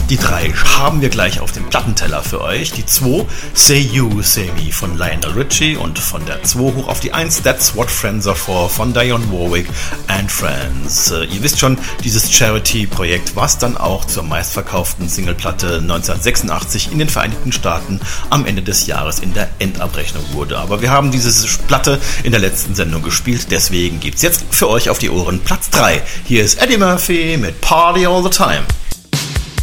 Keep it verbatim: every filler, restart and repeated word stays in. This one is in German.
Die drei haben wir gleich auf dem Plattenteller für euch. Die zwei, Say You, Say Me von Lionel Richie und von der zwei hoch auf die eins, That's What Friends Are For von Dionne Warwick and Friends. Äh, ihr wisst schon, dieses Charity-Projekt, was dann auch zur meistverkauften Singleplatte neunzehnhundertsechsundachtzig in den Vereinigten Staaten am Ende des Jahres in der Endabrechnung wurde. Aber wir haben diese Platte in der letzten Sendung gespielt, deswegen gibt's jetzt für euch auf die Ohren Platz drei. Hier ist Eddie Murphy mit Party All The Time.